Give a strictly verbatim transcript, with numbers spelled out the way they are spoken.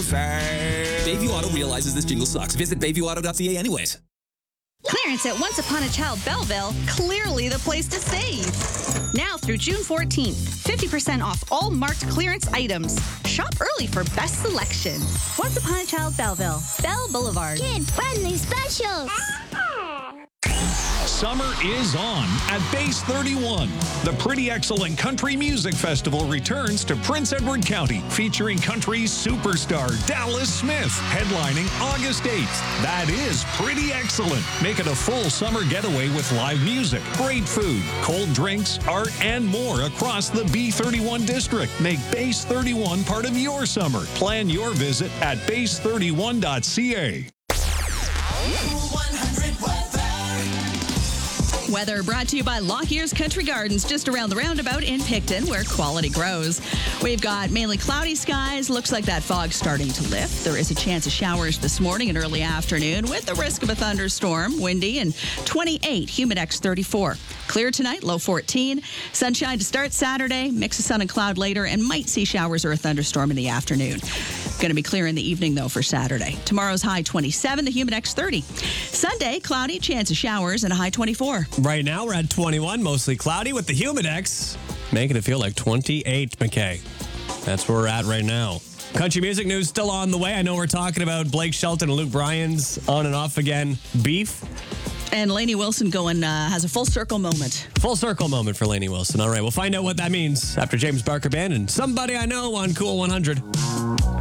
Bayview Auto realizes this jingle sucks. Visit bayview auto dot c a anyways. Clearance at Once Upon a Child Belleville, clearly the place to save. Now through June fourteenth, fifty percent off all marked clearance items. Shop early for best selection. Once Upon a Child Belleville, Bell Boulevard. Kid-friendly specials. Summer is on at Base thirty-one. The Pretty Excellent Country Music Festival returns to Prince Edward County, featuring country superstar Dallas Smith, headlining August eighth. That is pretty excellent. Make it a full summer getaway with live music, great food, cold drinks, art, and more across the B thirty-one district. Make Base thirty-one part of your summer. Plan your visit at base thirty-one dot c a. Weather brought to you by Lockyear's Country Gardens, just around the roundabout in Picton, where quality grows. We've got mainly cloudy skies. Looks like that fog's starting to lift. There is a chance of showers this morning and early afternoon with the risk of a thunderstorm. Windy and twenty-eight, Humidex thirty-four. Clear tonight, low fourteen. Sunshine to start Saturday, mix of sun and cloud later, and might see showers or a thunderstorm in the afternoon. Going to be clear in the evening, though, for Saturday. Tomorrow's high twenty-seven, the Humidex thirty. Sunday, cloudy, chance of showers, and a high twenty-four. Right now, we're at twenty-one, mostly cloudy with the Humidex, making it feel like twenty-eight, McKay. That's where we're at right now. Country music news still on the way. I know we're talking about Blake Shelton and Luke Bryan's on and off again beef. And Lainey Wilson going uh, has a full circle moment. Full circle moment for Lainey Wilson. All right, we'll find out what that means after James Barker Band and Somebody I Know on Cool one hundred.